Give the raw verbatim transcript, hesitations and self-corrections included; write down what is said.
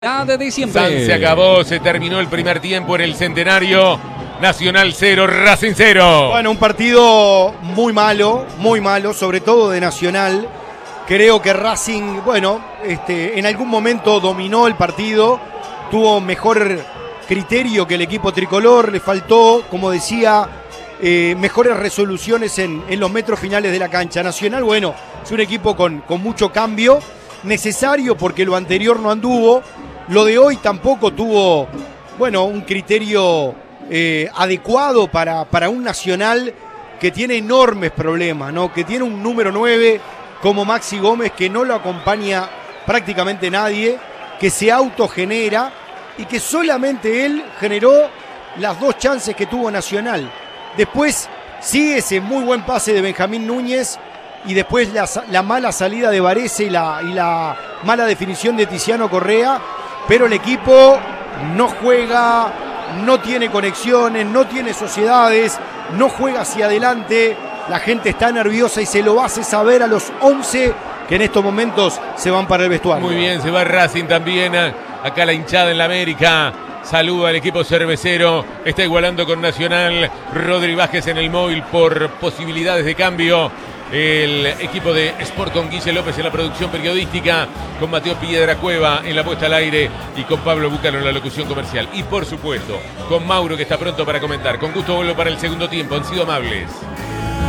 De diciembre. San se acabó, se terminó el primer tiempo en el Centenario. Nacional cero, Racing cero. Bueno, un partido muy malo, muy malo, sobre todo de Nacional. Creo que Racing, bueno, este, en algún momento dominó el partido, tuvo mejor criterio que el equipo tricolor, le faltó, como decía, eh, mejores resoluciones en, en los metros finales de la cancha. Nacional, bueno, es un equipo con, con mucho cambio, necesario porque lo anterior no anduvo. Lo de hoy tampoco tuvo, bueno, un criterio eh, adecuado para, para un Nacional que tiene enormes problemas, ¿no? Que tiene un número nueve como Maxi Gómez que no lo acompaña prácticamente nadie, que se autogenera y que solamente él generó las dos chances que tuvo Nacional. Después sigue ese muy buen pase de Benjamín Núñez y después la, la mala salida de Varese y la, y la mala definición de Tiziano Correa. Pero el equipo no juega, no tiene conexiones, no tiene sociedades, no juega hacia adelante. La gente está nerviosa y se lo hace saber a los once que en estos momentos se van para el vestuario. Muy bien, se va Racing también. Acá la hinchada en la América. Saluda al equipo cervecero. Está igualando con Nacional. Rodri Vázquez en el móvil por posibilidades de cambio. El equipo de Sport con Guille López en la producción periodística, con Mateo Piedracueva en la puesta al aire y con Pablo Búcaro en la locución comercial. Y por supuesto, con Mauro que está pronto para comentar. Con gusto vuelvo para el segundo tiempo. Han sido amables.